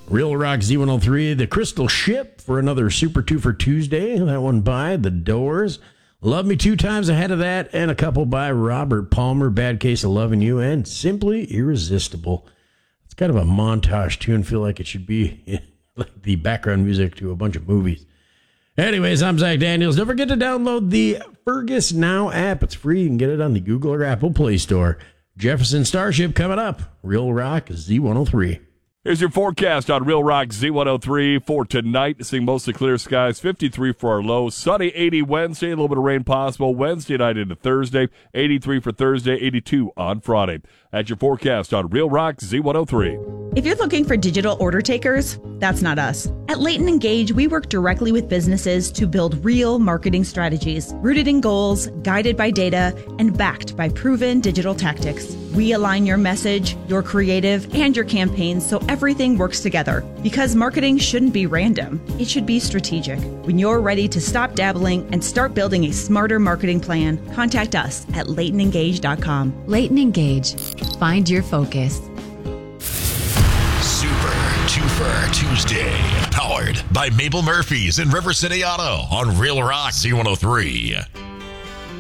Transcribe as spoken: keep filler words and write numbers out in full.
Real Rock Z one oh three, The Crystal Ship for another Super Two for Tuesday. That one by The Doors. Love Me Two Times ahead of that, and a couple by Robert Palmer, Bad Case of Loving You, and Simply Irresistible. It's kind of a montage tune. Feel like it should be like the background music to a bunch of movies. Anyways, I'm Zach Daniels. Don't forget to download the Fergus Now app. It's free. You can get it on the Google or Apple Play Store. Jefferson Starship coming up. Real Rock Z one oh three. Here's your forecast on Real Rock Z one oh three for tonight. Seeing mostly clear skies, fifty-three for our low. Sunny, eighty Wednesday, a little bit of rain possible Wednesday night into Thursday. eighty-three for Thursday, eighty-two on Friday. That's your forecast on Real Rock Z one oh three. If you're looking for digital order takers, that's not us. At Leighton Engage, we work directly with businesses to build real marketing strategies, rooted in goals, guided by data, and backed by proven digital tactics. We align your message, your creative, and your campaigns so everything works together. Because marketing shouldn't be random, it should be strategic. When you're ready to stop dabbling and start building a smarter marketing plan, contact us at leighton engage dot com. Leighton Engage. Find your focus. Super Twofer Tuesday. Powered by Mabel Murphy's and River City Auto on Real Rock Z one oh three.